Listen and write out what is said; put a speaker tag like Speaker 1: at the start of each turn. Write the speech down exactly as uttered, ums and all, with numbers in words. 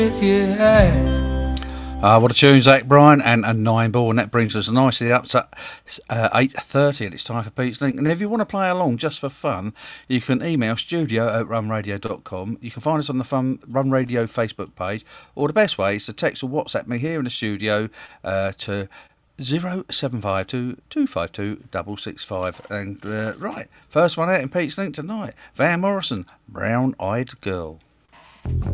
Speaker 1: If you ask.
Speaker 2: Uh, what a tune, Zach Bryan and a nine ball, and that brings us nicely up to uh, eight thirty, and it's time for Pete's Link. And if you want to play along just for fun, you can email studio at runradio dot com. You can find us on the fun Run Radio Facebook page, or the best way is to text or WhatsApp me here in the studio uh, to zero seven five two, two five two, six six five. And uh, right, first one out in Pete's Link tonight, Van Morrison, Brown Eyed Girl.